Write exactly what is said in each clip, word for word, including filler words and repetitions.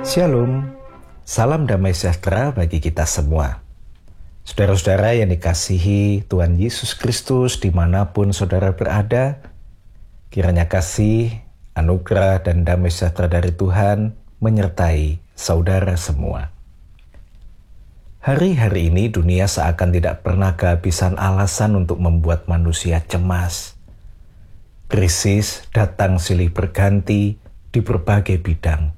Shalom, salam damai sejahtera bagi kita semua. Saudara-saudara yang dikasihi Tuhan Yesus Kristus dimanapun saudara berada, kiranya kasih, anugerah dan damai sejahtera dari Tuhan menyertai saudara semua. Hari-hari ini dunia seakan tidak pernah kehabisan alasan untuk membuat manusia cemas. Krisis datang silih berganti di berbagai bidang.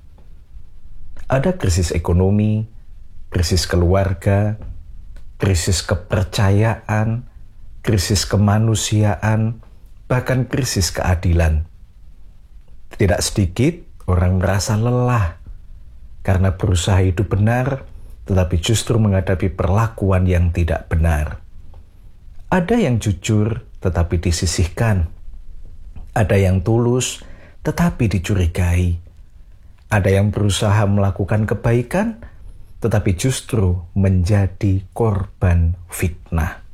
Ada krisis ekonomi, krisis keluarga, krisis kepercayaan, krisis kemanusiaan, bahkan krisis keadilan. Tidak sedikit orang merasa lelah karena berusaha hidup benar, tetapi justru menghadapi perlakuan yang tidak benar. Ada yang jujur tetapi disisihkan. Ada yang tulus tetapi dicurigai. Ada yang berusaha melakukan kebaikan, tetapi justru menjadi korban fitnah.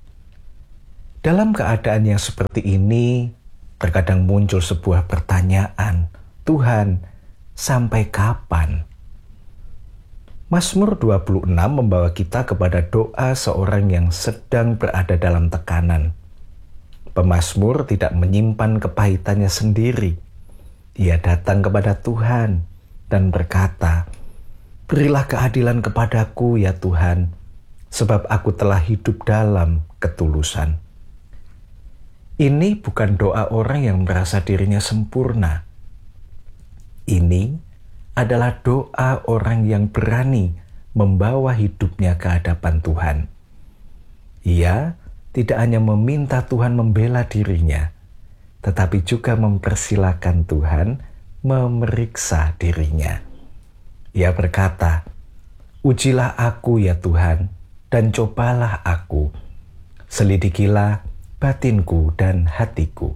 Dalam keadaan yang seperti ini, terkadang muncul sebuah pertanyaan, Tuhan, sampai kapan? Mazmur dua puluh enam membawa kita kepada doa seorang yang sedang berada dalam tekanan. Pemazmur tidak menyimpan kepahitannya sendiri. Ia datang kepada Tuhan dan berkata, "Berilah keadilan kepadaku ya Tuhan, sebab aku telah hidup dalam ketulusan." Ini bukan doa orang yang merasa dirinya sempurna. Ini adalah doa orang yang berani membawa hidupnya ke hadapan Tuhan. Ia tidak hanya meminta Tuhan membela dirinya, tetapi juga mempersilahkan Tuhan memeriksa dirinya. Ia berkata, "Ujilah aku ya Tuhan, dan cobalah aku. Selidikilah batinku dan hatiku."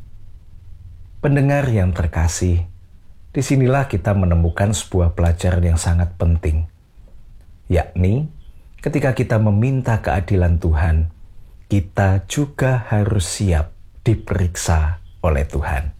Pendengar yang terkasih, disinilah kita menemukan sebuah pelajaran yang sangat penting, yakni ketika kita meminta keadilan Tuhan, kita juga harus siap diperiksa oleh Tuhan.